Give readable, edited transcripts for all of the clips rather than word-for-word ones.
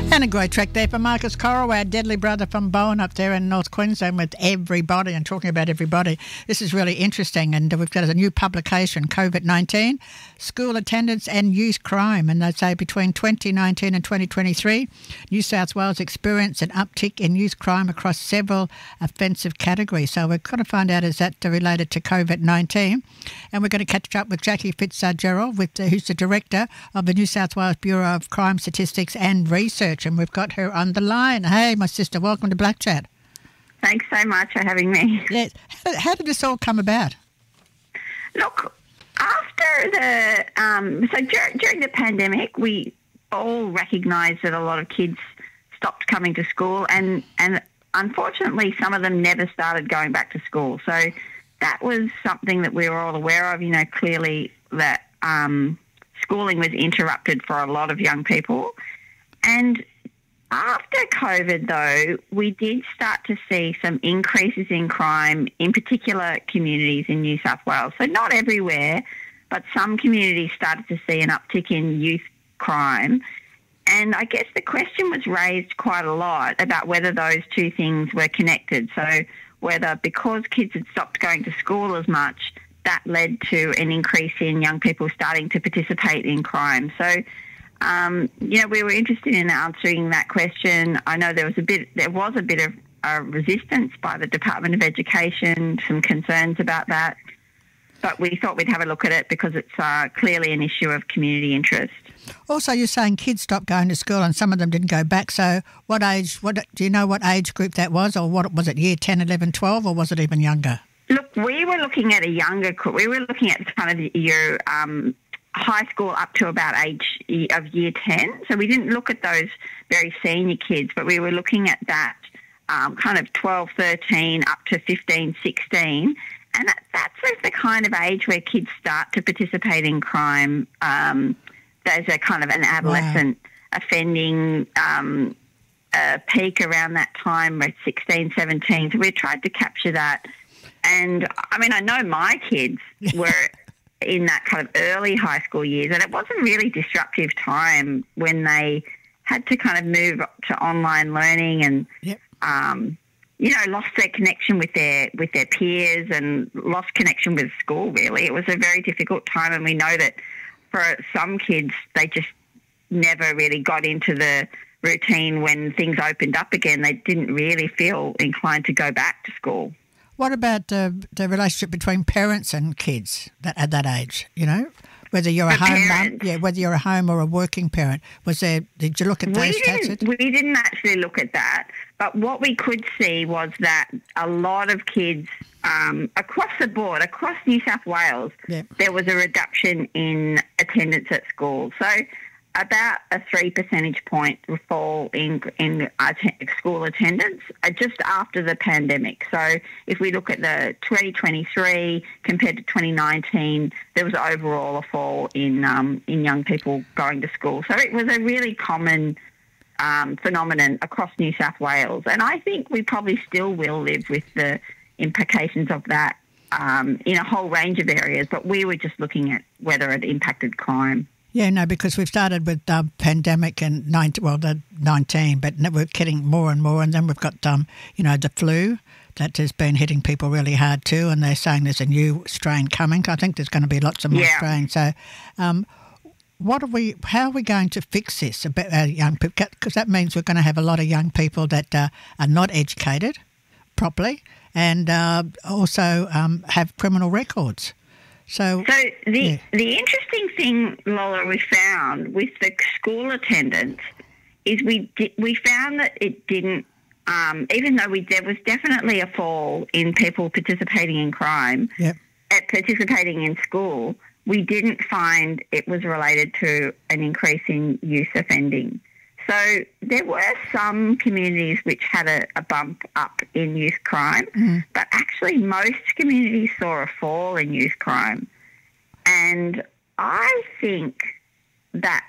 And a great track there for Marcus Corral, our deadly brother from Bowen up there in North Queensland with everybody and talking about everybody. This is really interesting, and we've got a new publication, COVID-19, School Attendance and Youth Crime, and they say between 2019 and 2023, New South Wales experienced an uptick in youth crime across several offensive categories. So we've got to find out, is that related to COVID-19? And we're going to catch up with Jackie Fitzgerald, who's the Director of the New South Wales Bureau of Crime Statistics and Research, and we've got her on the line. Hey, my sister, welcome to Black Chat. Thanks so much for having me. Yes. How did this all come about? Look, after during the pandemic, we all recognised that a lot of kids stopped coming to school, and unfortunately, some of them never started going back to school. So that was something that we were all aware of. You know, clearly that schooling was interrupted for a lot of young people. And after COVID, though, we did start to see some increases in crime in particular communities in New South Wales. So not everywhere, but some communities started to see an uptick in youth crime. And I guess the question was raised quite a lot about whether those two things were connected. So whether because kids had stopped going to school as much, that led to an increase in young people starting to participate in crime. So we were interested in answering that question. I know there was a bit of resistance by the Department of Education, some concerns about that, but we thought we'd have a look at it because it's clearly an issue of community interest. Also, you're saying kids stopped going to school and some of them didn't go back. So what do you know what age group that was, or what was it, year 10, 11, 12, or was it even younger? Look, we were looking at a younger group. We were looking at kind of your high school up to about age of year 10. So we didn't look at those very senior kids, but we were looking at that kind of 12, 13 up to 15, 16. And that's the kind of age where kids start to participate in crime. There's a kind of an adolescent offending peak around that time, at 16, 17. So we tried to capture that. And, I mean, I know my kids were in that kind of early high school years, and it was a really disruptive time when they had to kind of move to online learning and, lost their connection with their peers and lost connection with school, really. It was a very difficult time, and we know that for some kids, they just never really got into the routine when things opened up again. They didn't really feel inclined to go back to school. What about the relationship between parents and kids at that age? You know, whether you're whether you're a home or a working parent. Did you look at those stats? We didn't actually look at that, but what we could see was that a lot of kids across the board, across New South Wales, there was a reduction in attendance at school. So about a 3 percentage point fall in school attendance just after the pandemic. So if we look at the 2023 compared to 2019, there was overall a fall in young people going to school. So it was a really common phenomenon across New South Wales. And I think we probably still will live with the implications of that in a whole range of areas, but we were just looking at whether it impacted crime. Yeah, no, because we've started with pandemic and 19, but we're getting more and more, and then we've got the flu that has been hitting people really hard too, and they're saying there's a new strain coming. I think there's going to be lots of more strains. So, how are we going to fix this about young people? Because that means we're going to have a lot of young people that are not educated properly and also have criminal records. So the interesting thing, Lola, we found with the school attendance is we found that it didn't, even though there was definitely a fall in people participating in crime, participating in school, we didn't find it was related to an increase in youth offending. So there were some communities which had a bump up in youth crime, but actually most communities saw a fall in youth crime. And I think that's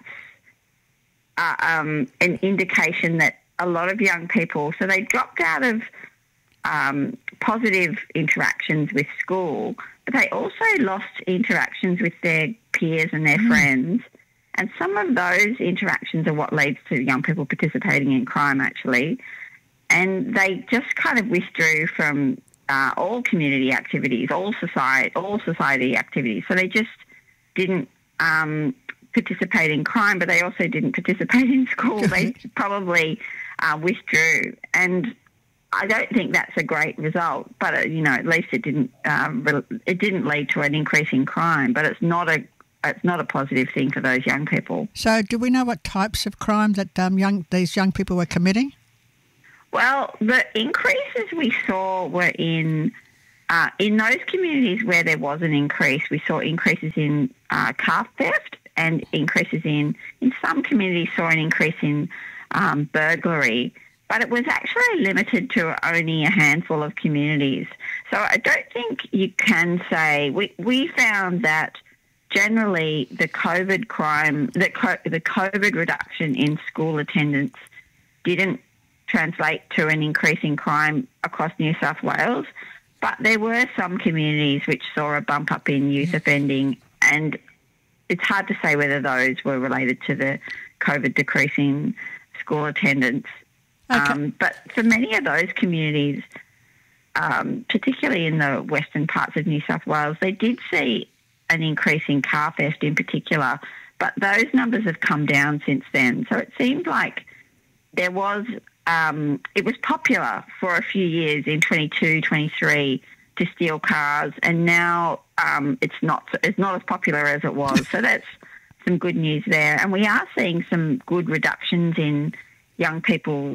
an indication that a lot of young people, so they dropped out of positive interactions with school, but they also lost interactions with their peers and their friends. And some of those interactions are what leads to young people participating in crime, actually. And they just kind of withdrew from all community activities, all society activities. So they just didn't participate in crime, but they also didn't participate in school. They probably withdrew. And I don't think that's a great result, but at least it didn't lead to an increase in crime. But it's not a positive thing for those young people. So, do we know what types of crime that these young people were committing? Well, the increases we saw were in those communities where there was an increase. We saw increases in car theft and increases in some communities saw an increase in burglary. But it was actually limited to only a handful of communities. So I don't think you can say we found that generally the COVID crime, the COVID reduction in school attendance didn't translate to an increase in crime across New South Wales. But there were some communities which saw a bump up in youth offending, and it's hard to say whether those were related to the COVID decreasing school attendance. Okay. But for many of those communities, particularly in the western parts of New South Wales, they did see an increase in car theft in particular, but those numbers have come down since then. So it seemed like there was, it was popular for a few years in 22, 23 to steal cars, and now it's not as popular as it was. So that's some good news there. And we are seeing some good reductions in young people's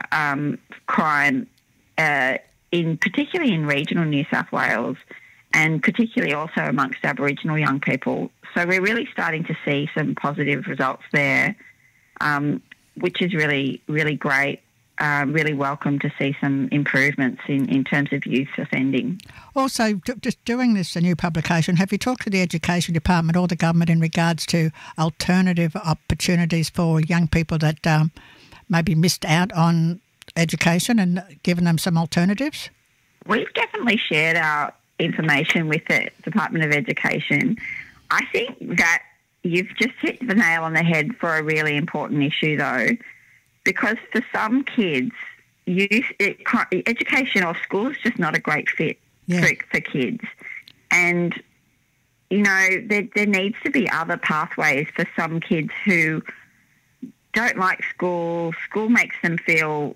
crime, particularly in regional New South Wales, and particularly also amongst Aboriginal young people. So we're really starting to see some positive results there, which is really, really great. Really welcome to see some improvements in terms of youth offending. Also, just doing this, a new publication, have you talked to the Education Department or the government in regards to alternative opportunities for young people that maybe missed out on education and given them some alternatives? We've definitely shared our information with the Department of Education. I think that you've just hit the nail on the head for a really important issue, though, because for some kids, education or school is just not a great fit for kids. And, there needs to be other pathways for some kids who don't like school. School makes them feel,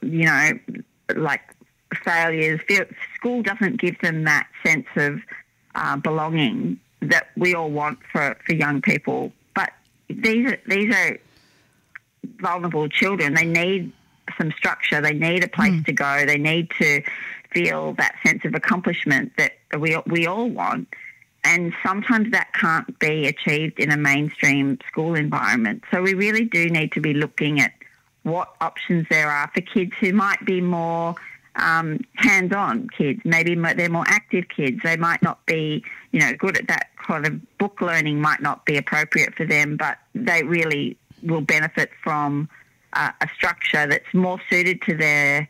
like failures. School doesn't give them that sense of belonging that we all want for young people. But these are vulnerable children. They need some structure. They need a place to go. They need to feel that sense of accomplishment that we all want. And sometimes that can't be achieved in a mainstream school environment. So we really do need to be looking at what options there are for kids who might be more hands-on kids. Maybe they're more active kids. They might not be, good at that kind of book learning might not be appropriate for them, but they really will benefit from a structure that's more suited to their,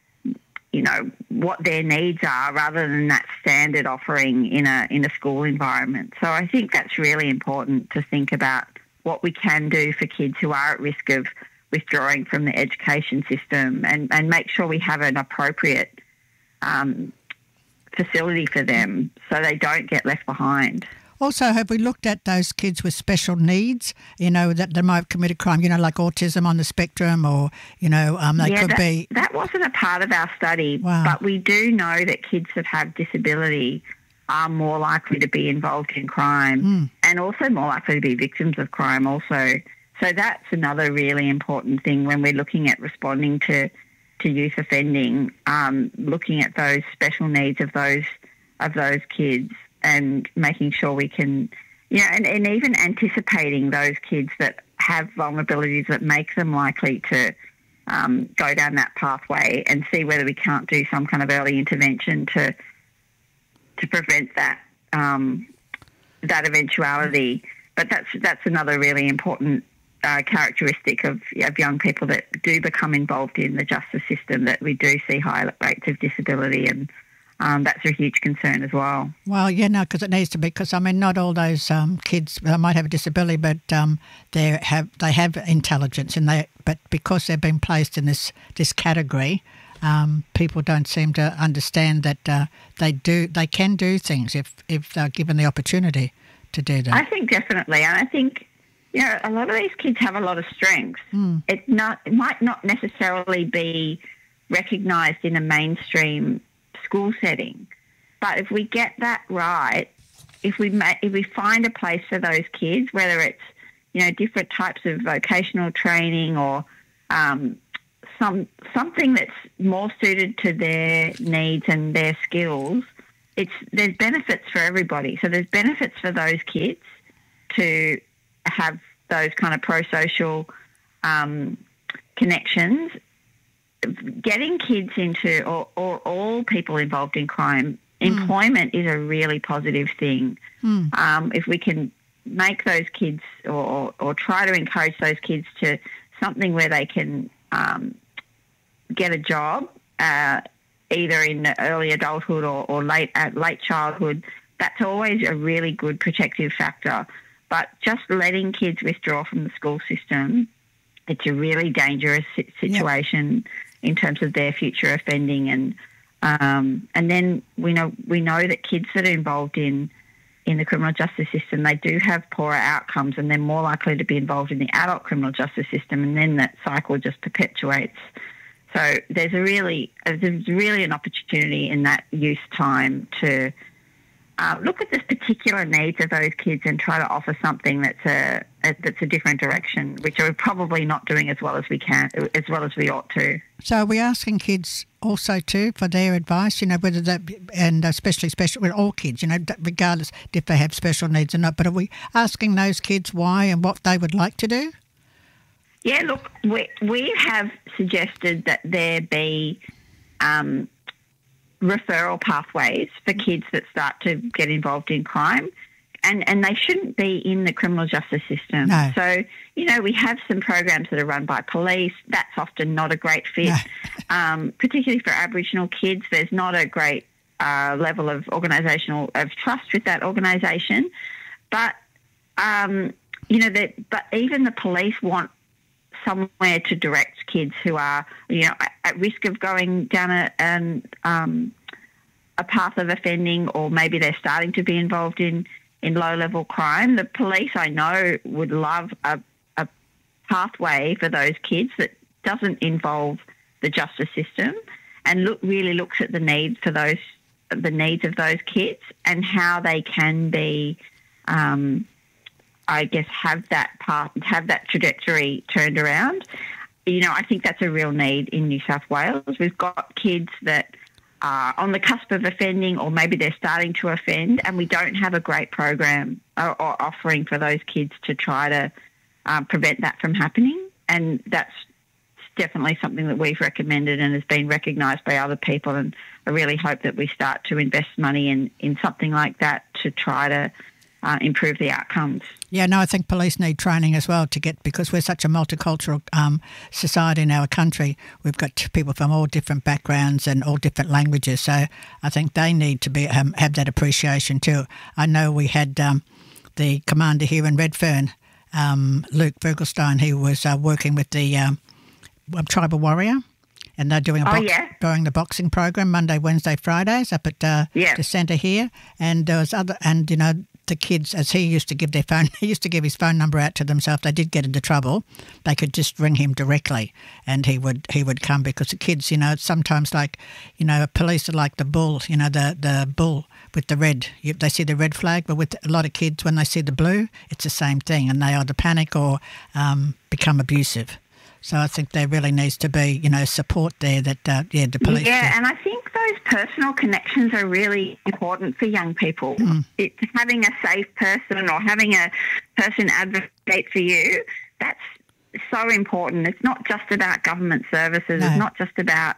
what their needs are, rather than that standard offering in a school environment. So I think that's really important to think about what we can do for kids who are at risk of withdrawing from the education system, and make sure we have an appropriate facility for them so they don't get left behind. Also, have we looked at those kids with special needs, that they might have committed crime, like autism on the spectrum, or, they could be... That wasn't a part of our study, wow. But we do know that kids that have disability are more likely to be involved in crime and also more likely to be victims of crime also. So that's another really important thing when we're looking at responding to youth offending, looking at those special needs of those kids, and making sure we can, and even anticipating those kids that have vulnerabilities that make them likely to go down that pathway, and see whether we can't do some kind of early intervention to prevent that that eventuality. But that's another really important characteristic of young people that do become involved in the justice system, that we do see high rates of disability and that's a huge concern as well. Well, yeah, no, because it needs to be. Because I mean, not all those kids might have a disability, but they have intelligence, but because they've been placed in this category, people don't seem to understand that they can do things if they're given the opportunity to do them. I think definitely, and I think a lot of these kids have a lot of strengths. It might not necessarily be recognised in a mainstream school setting, but if we get that right, if we find a place for those kids, whether it's different types of vocational training or something that's more suited to their needs and their skills, there's benefits for everybody. So there's benefits for those kids to have those kind of pro-social connections. Getting kids into, or all people involved in crime, employment is a really positive thing. If we can make those kids or try to encourage those kids to something where they can get a job, either in early adulthood or late childhood, that's always a really good protective factor. But just letting kids withdraw from the school system, it's a really dangerous situation in terms of their future offending, and then we know that kids that are involved in the criminal justice system, they do have poorer outcomes, and they're more likely to be involved in the adult criminal justice system, and then that cycle just perpetuates. So there's really an opportunity in that youth time to look at the particular needs of those kids and try to offer something that's a different direction, which we're probably not doing as well as we ought to. So are we asking kids also too for their advice? Whether that, and especially special with all kids, regardless if they have special needs or not. But are we asking those kids why and what they would like to do? Yeah, look, we have suggested that there be referral pathways for kids that start to get involved in crime, and they shouldn't be in the criminal justice system. No. So, we have some programs that are run by police. That's often not a great fit, particularly for Aboriginal kids. There's not a great level of of trust with that organisation. But, but even the police want somewhere to direct kids who are, at risk of going down a path of offending, or maybe they're starting to be involved in low-level crime. The police, I know, would love a pathway for those kids that doesn't involve the justice system and really looks at the needs of those kids and how they can be, have that trajectory turned around. I think that's a real need in New South Wales. We've got kids that are on the cusp of offending, or maybe they're starting to offend, and we don't have a great program or offering for those kids to try to prevent that from happening. And that's definitely something that we've recommended and has been recognised by other people. And I really hope that we start to invest money in something like that to try to improve the outcomes. Yeah, no, I think police need training as well because we're such a multicultural society in our country. We've got people from all different backgrounds and all different languages, so I think they need to have that appreciation too. I know we had the commander here in Redfern, Luke Vogelstein, who was working with the Tribal Warrior, and they're doing during the boxing program Monday, Wednesday, Fridays up at the centre here, and there was the kids, as he used to give his phone number out to them, so if they did get into trouble, they could just ring him directly and he would come, because the kids, sometimes police are like the bull, the bull with the red. They see the red flag, but with a lot of kids, when they see the blue, it's the same thing, and they either panic or become abusive. So I think there really needs to be, support there that, the police... Yeah, and I think those personal connections are really important for young people. It's having a safe person or having a person advocate for you, that's so important. It's not just about government services. No. It's not just about,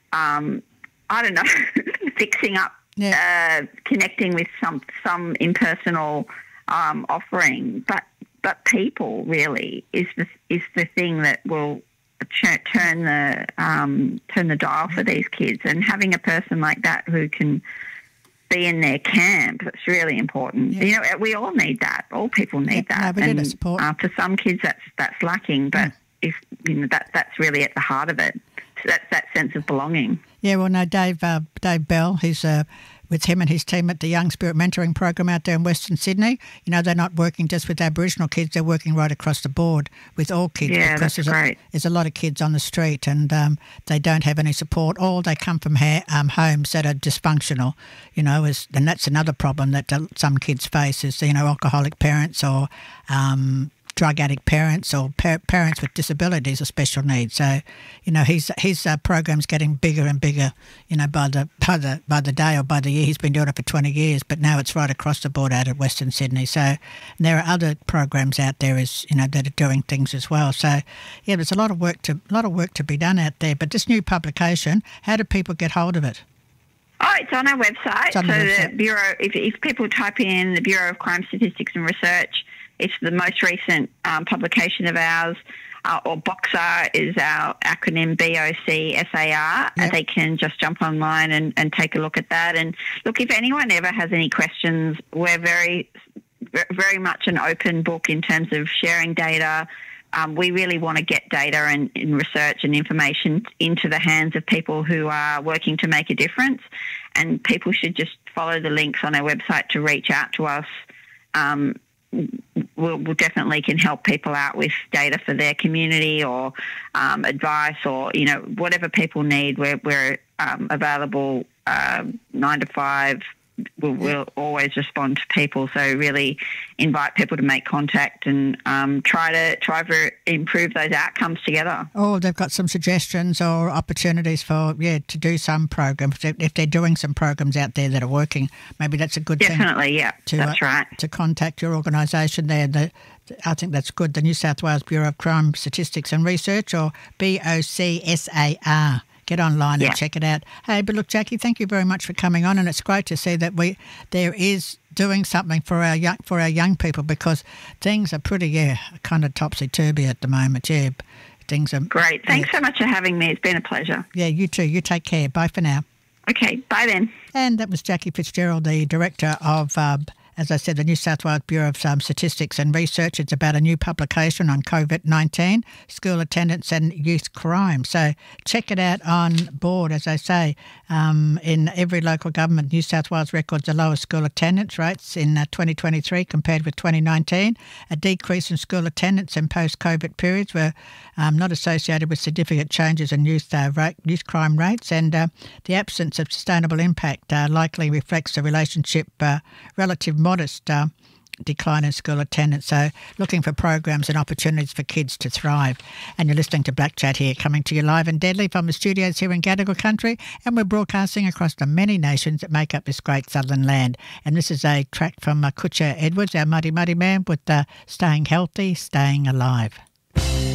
fixing up, connecting with some impersonal offering, but people really is the thing that will turn the dial for these kids, and having a person like that who can be in their camp, that's really important. Yeah. You know, we all need that. All people need that. No, we need support. For some kids, that's lacking, but if you know that's really at the heart of it. So that's that sense of belonging. Yeah, well, no, Dave Bell, he's with him and his team at the Young Spirit Mentoring Program out there in Western Sydney. You know, they're not working just with Aboriginal kids, they're working right across the board with all kids. Yeah, that's great. There's a lot of kids on the street and they don't have any support, or they come from homes that are dysfunctional, you know, and that's another problem that some kids face is, you know, alcoholic parents or drug addict parents or parents with disabilities or special needs. So, you know, his program's getting bigger and bigger, you know, by the day or by the year. He's been doing it for 20 years, but now it's right across the board out at Western Sydney. So there are other programs out there, as you know, that are doing things as well. So yeah, there's a lot of work to be done out there. But this new publication, how do people get hold of it? Oh, it's on our website. The Bureau, if people type in the Bureau of Crime Statistics and Research, it's the most recent publication of ours, or BOCSAR is our acronym, BOCSAR. Yep. They can just jump online and take a look at that. And look, if anyone ever has any questions, we're very, very much an open book in terms of sharing data. We really want to get data and research and information into the hands of people who are working to make a difference. And people should just follow the links on our website to reach out to us. We'll definitely can help people out with data for their community or advice or, you know, whatever people need. We're available 9 to 5. We'll always respond to people. So really invite people to make contact and try to improve those outcomes together. Oh, they've got some suggestions or opportunities for to do some programs. If they're doing some programs out there that are working, maybe that's a good Definitely, yeah, that's right. To contact your organisation there. I think that's good. The New South Wales Bureau of Crime Statistics and Research, or BOCSAR. Get online and check it out. Hey, but look, Jackie, thank you very much for coming on, and it's great to see that there is doing something for our young people, because things are pretty kind of topsy-turvy at the moment. Yeah, things are great. Thanks so much for having me. It's been a pleasure. Yeah, you too. You take care. Bye for now. Okay, bye then. And that was Jackie Fitzgerald, the director of as I said, the New South Wales Bureau of Statistics and Research. It's about a new publication on COVID-19, school attendance and youth crime. So check it out on board. As I say, in every local government, New South Wales records the lowest school attendance rates in 2023 compared with 2019. A decrease in school attendance in post-COVID periods were not associated with significant changes in youth crime rates, and the absence of sustainable impact likely reflects the relative modest decline in school attendance. So looking for programs and opportunities for kids to thrive. And you're listening to Black Chat here, coming to you live and deadly from the studios here in Gadigal Country, and we're broadcasting across the many nations that make up this great southern land. And this is a track from Kutcha Edwards, our Muddy Muddy man, with Staying Healthy, Staying Alive.